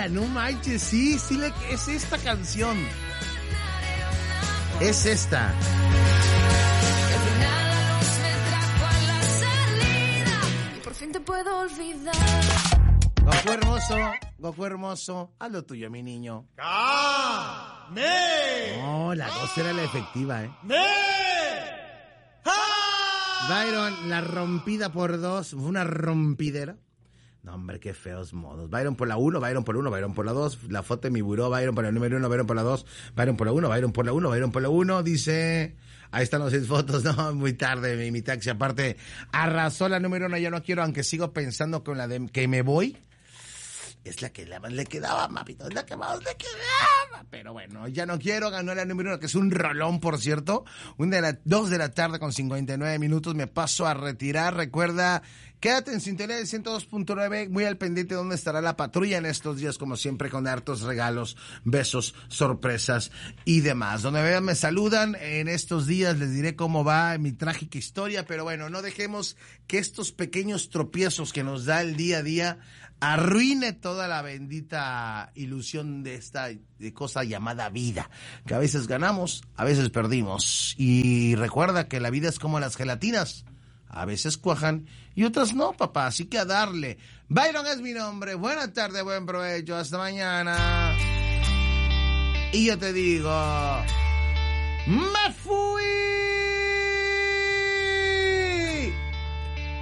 ¡Hala! No manches, sí, es esta canción. Es esta. Por fin te puedo olvidar. Goku hermoso, haz lo tuyo, mi niño. ¡Me! No, la voz era la efectiva, ¡Me! Byron, la rompida por 2, fue una rompidera. No, hombre, qué feos modos. Byron por la 1, Byron por la 1, Byron por la 2. La foto de mi buró, Byron por la número 1, Byron por la 2, Byron por la 1, Byron por la 1, Byron por la 1. Dice, ahí están las 6 fotos. No, muy tarde, mi taxi. Aparte, arrasó la número 1, ya no quiero, aunque sigo pensando con la de que me voy. Es la que más le quedaba, mapito, es la que más le quedaba. Pero bueno, ya no quiero, ganó la número 1, que es un rolón, por cierto. 2 de la tarde con 59 minutos, me paso a retirar. Recuerda, quédate en sintonía del 102.9, muy al pendiente de dónde estará la patrulla en estos días, como siempre, con hartos regalos, besos, sorpresas y demás. Donde vean, me saludan. En estos días les diré cómo va mi trágica historia, pero bueno, no dejemos que estos pequeños tropiezos que nos da el día a día arruine toda la bendita ilusión de esta cosa llamada vida, que a veces ganamos, a veces perdimos. Y recuerda que la vida es como las gelatinas, a veces cuajan y otras no, papá, así que a darle. Byron es mi nombre, buena tarde, buen provecho, hasta mañana. Y yo te digo, ¡me fui!